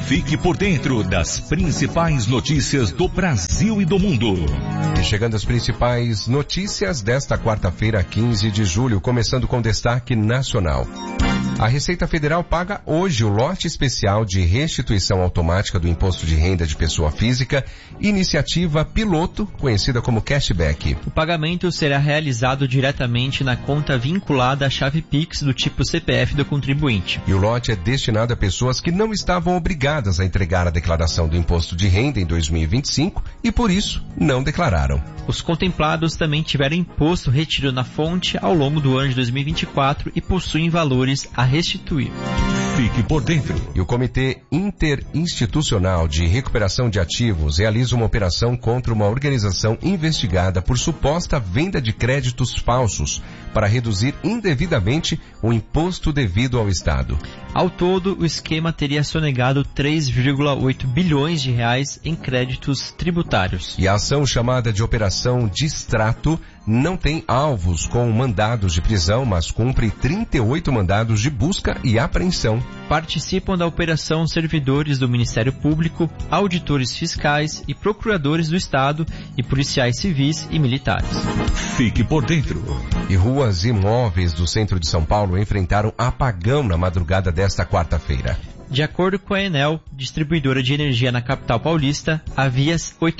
Fique por dentro das principais notícias do Brasil e do mundo. E chegando às principais notícias desta quarta-feira, 15 de julho, começando com destaque nacional. A Receita Federal paga hoje o lote especial de restituição automática do Imposto de Renda de Pessoa Física, iniciativa piloto, conhecida como cashback. O pagamento será realizado diretamente na conta vinculada à chave Pix do tipo CPF do contribuinte. E o lote é destinado a pessoas que não estavam obrigadas a entregar a declaração do Imposto de Renda em 2025 e, por isso, não declararam. Os contemplados também tiveram imposto retido na fonte ao longo do ano de 2024 e possuem valores a restituir. Fique por dentro. E o Comitê Interinstitucional de Recuperação de Ativos realiza uma operação contra uma organização investigada por suposta venda de créditos falsos para reduzir indevidamente o imposto devido ao Estado. Ao todo, o esquema teria sonegado 3,8 bilhões de reais em créditos tributários. E a ação chamada de Operação Distrato não tem alvos com mandados de prisão, mas cumpre 38 mandados de busca e apreensão. Participam da operação servidores do Ministério Público, auditores fiscais e procuradores do Estado e policiais civis e militares. Fique por dentro. E ruas e imóveis do centro de São Paulo enfrentaram apagão na madrugada desta quarta-feira. De acordo com a Enel, distribuidora de energia na capital paulista, havia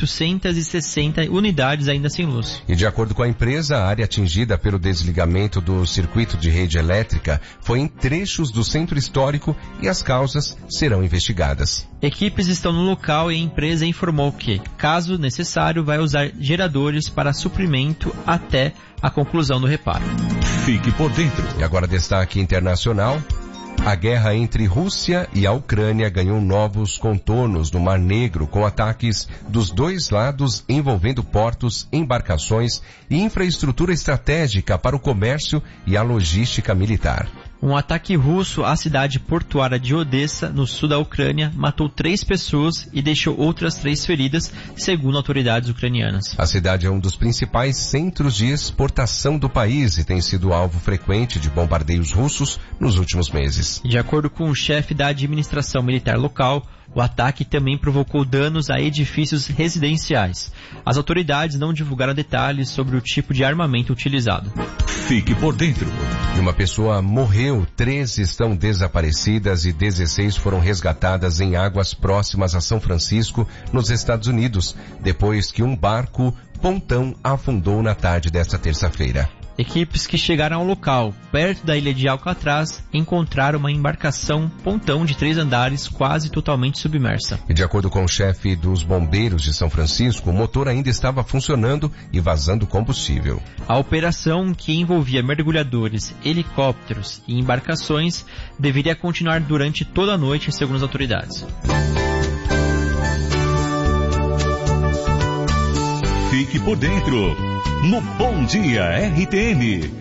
860 unidades ainda sem luz. E de acordo com a empresa, a área atingida pelo desligamento do circuito de rede elétrica foi em trechos do centro histórico e as causas serão investigadas. Equipes estão no local e a empresa informou que, caso necessário, vai usar geradores para suprimento até a conclusão do reparo. Fique por dentro. E agora destaque internacional. A guerra entre Rússia e a Ucrânia ganhou novos contornos no Mar Negro, com ataques dos dois lados envolvendo portos, embarcações e infraestrutura estratégica para o comércio e a logística militar. Um ataque russo à cidade portuária de Odessa, no sul da Ucrânia, matou 3 pessoas e deixou outras 3 feridas, segundo autoridades ucranianas. A cidade é um dos principais centros de exportação do país e tem sido alvo frequente de bombardeios russos nos últimos meses. De acordo com o chefe da administração militar local, o ataque também provocou danos a edifícios residenciais. As autoridades não divulgaram detalhes sobre o tipo de armamento utilizado. Fique por dentro. E uma pessoa morreu, 13 estão desaparecidas e 16 foram resgatadas em águas próximas a São Francisco, nos Estados Unidos, depois que um barco pontão afundou na tarde desta terça-feira. Equipes que chegaram ao local, perto da ilha de Alcatraz, encontraram uma embarcação pontão de 3 andares quase totalmente submersa. E de acordo com o chefe dos bombeiros de São Francisco, o motor ainda estava funcionando e vazando combustível. A operação, que envolvia mergulhadores, helicópteros e embarcações, deveria continuar durante toda a noite, segundo as autoridades. Fique por dentro no Bom Dia RTN.